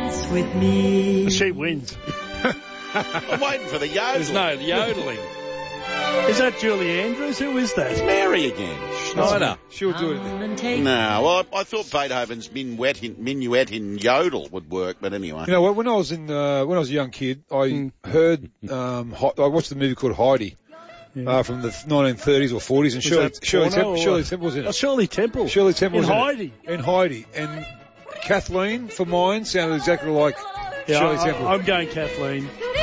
dance with me. She wins. I'm waiting for the yodel. There's no yodeling. Is that Julie Andrews? Who is that? It's Mary again. Schneider. She'll do it. No, well, I thought Beethoven's minuet in yodel would work, but anyway. You know what? When I was a young kid, I heard, I watched the movie called Heidi. From the 1930s or 40s, and Shirley Temple was in it. Oh, Shirley Temple. Shirley Temple was Heidi. In Heidi. And Kathleen, for mine, sounded exactly like Shirley Temple. I'm going Kathleen.